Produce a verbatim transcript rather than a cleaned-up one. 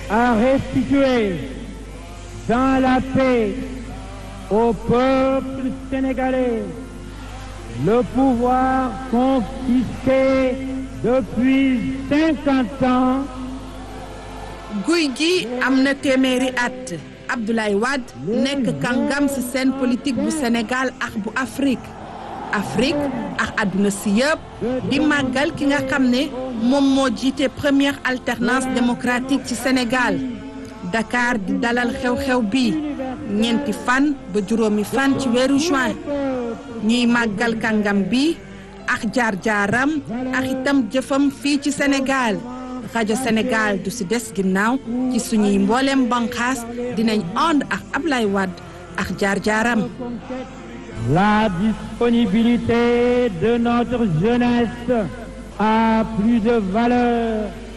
à restituer dans la paix au peuple sénégalais le pouvoir confisqué depuis cinquante ans. guy gi am na téeméeri at Abdoulaye Wade nekk kàngam ci scène politique bu Sénégal ak bu Afrique Afrique ak àdduna si yëpp di màggal ki nga xam ne moom moo jiite première alternance démocratique ci Sénégal Dakar di dalal xew-xew bi ñeenti fan ba juróomi fan ci weeru juin ñuy màggal kàngam bi ak jaar-jaaram ak itam jëfam fii ci Sénégal rajo Sénégal du si des ginnaaw ci suñuy mbooleem banqaas dinañ ànd ak Abdoulaye Wade ak jaar-jaaram. La disponibilité de notre jeunesse a plus de valeur